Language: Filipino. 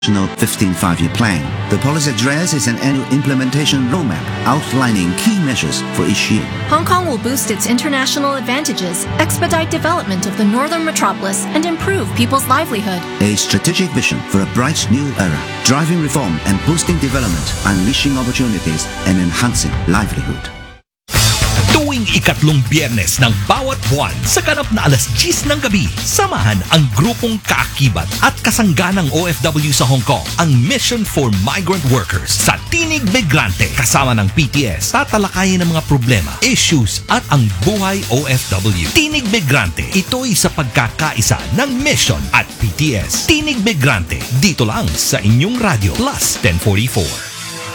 15 five-year plan. The policy address is an annual implementation roadmap outlining key measures for each year. Hong Kong will boost its international advantages, expedite development of the northern metropolis, and improve people's livelihood. A strategic vision for a bright new era, driving reform and boosting development, unleashing opportunities and enhancing livelihood. Tuwing ikatlong biyernes ng bawat buwan sa ganap na alas 10 ng gabi, samahan ang grupong kaakibat at kasangganang OFW sa Hong Kong, ang Mission for Migrant Workers sa Tinig Migrante. Kasama ng PTS, tatalakayin ang mga problema, issues at ang buhay OFW. Tinig Migrante, ito'y sa pagkakaisa ng Mission at PTS. Tinig Migrante, dito lang sa inyong radyo plus 1044.